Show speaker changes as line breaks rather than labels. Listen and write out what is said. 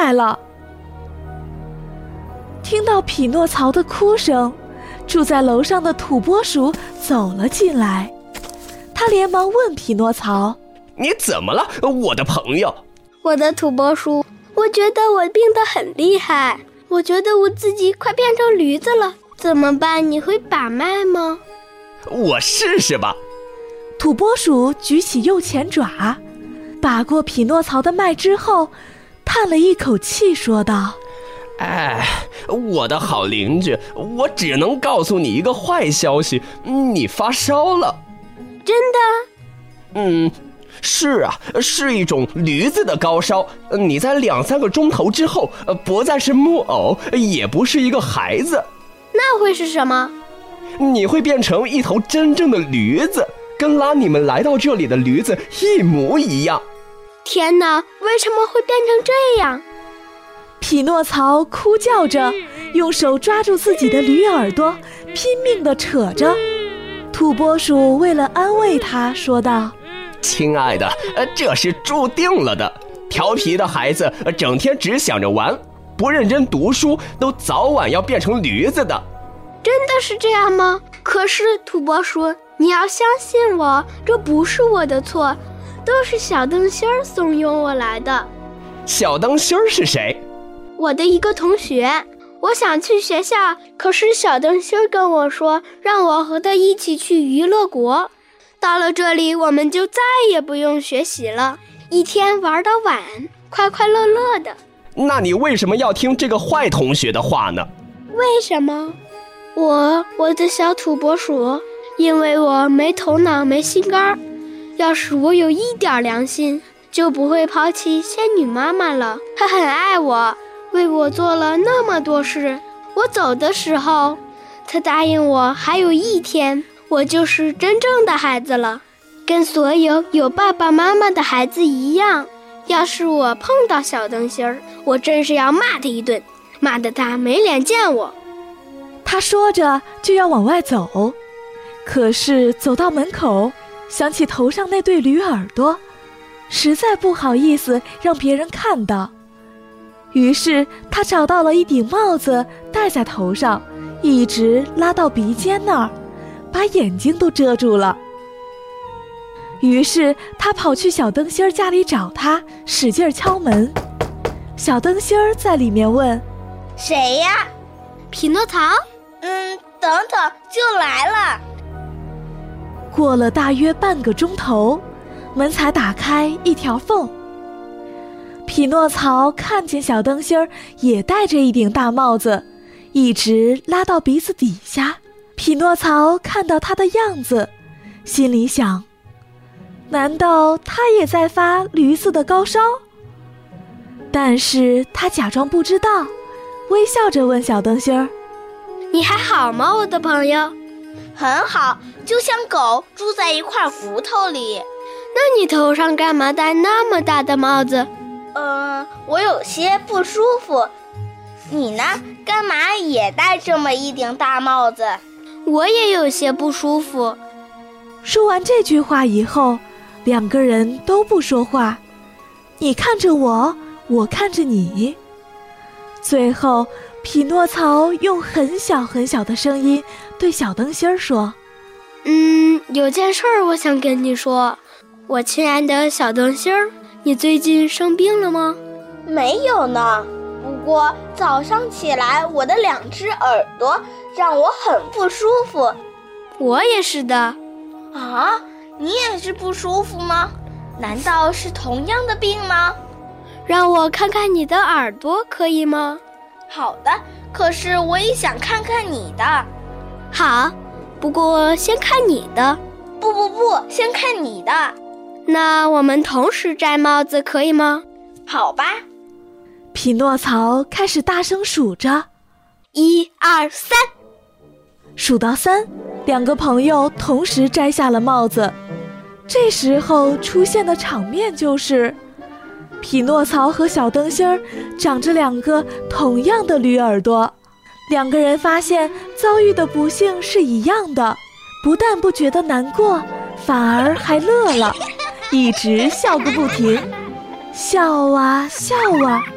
来了。听到匹诺曹的哭声，住在楼上的土拨鼠走了进来。他连忙问匹诺曹：
你怎么了，我的朋友？
我的土拨鼠，我觉得我病得很厉害，我觉得我自己快变成驴子了，怎么办？你会把脉吗？
我试试吧。
土拨鼠举起右前爪，把过匹诺曹的脉之后，叹了一口气说道：
我的好邻居，我只能告诉你一个坏消息，你发烧了。
真的？
是啊，是一种驴子的高烧。你在2-3个钟头之后，不再是木偶，也不是一个孩子。
那会是什么？
你会变成一头真正的驴子，跟拉你们来到这里的驴子一模一样。
天哪，为什么会变成这样？
匹诺曹哭叫着，用手抓住自己的驴耳朵，拼命地扯着。土拨鼠为了安慰他说道：
亲爱的，这是注定了的。调皮的孩子整天只想着玩，不认真读书，都早晚要变成驴子的。
真的是这样吗？可是土拨鼠，你要相信我，这不是我的错，都是小灯芯儿怂恿我来的。
小灯芯儿是谁？
我的一个同学。我想去学校，可是小灯芯儿跟我说，让我和他一起去娱乐国。到了这里，我们就再也不用学习了，一天玩到晚，快快乐乐的。
那你为什么要听这个坏同学的话呢？
为什么？我的小土拨鼠，因为我没头脑没心肝，要是我有一点良心，就不会抛弃仙女妈妈了。她很爱我，为我做了那么多事。我走的时候，她答应我还有1天，我就是真正的孩子了，跟所有爸爸妈妈的孩子一样。要是我碰到小灯芯儿，我真是要骂他一顿，骂得他没脸见我。
他说着就要往外走，可是走到门口，想起头上那对驴耳朵，实在不好意思让别人看到。于是他找到了一顶帽子戴在头上，一直拉到鼻尖那儿，把眼睛都遮住了。于是他跑去小灯芯儿家里找他，使劲敲门。小灯芯儿在里面问：
谁呀？
匹诺曹。
等等，就来了。
过了大约半个钟头，门才打开一条缝。匹诺曹看见小灯芯儿也戴着一顶大帽子，一直拉到鼻子底下。匹诺曹看到他的样子，心里想：难道他也在发驴子的高烧？但是他假装不知道，微笑着问小灯芯儿：
你还好吗，我的朋友？
很好，就像狗住在一块骨头里。
那你头上干嘛戴那么大的帽子？
我有些不舒服。你呢？干嘛也戴这么一顶大帽子？
我也有些不舒服。
说完这句话以后，两个人都不说话，你看着我，我看着你。最后匹诺曹用很小很小的声音对小灯芯儿说：
有件事儿我想跟你说。我亲爱的小灯芯儿，你最近生病了吗？
没有呢，不过早上起来我的2只耳朵让我很不舒服。
我也是的。
啊，你也是不舒服吗？难道是同样的病吗？
让我看看你的耳朵可以吗？
好的，可是我也想看看你的。
好，不过先看你的。
不，先看你的。
那我们同时摘帽子可以吗？
好吧。
匹诺曹开始大声数着
，1、2、3。
数到3，两个朋友同时摘下了帽子。这时候出现的场面就是匹诺曹和小灯芯儿长着2个同样的驴耳朵，两个人发现遭遇的不幸是一样的，不但不觉得难过，反而还乐了，一直笑个不停，笑啊笑啊，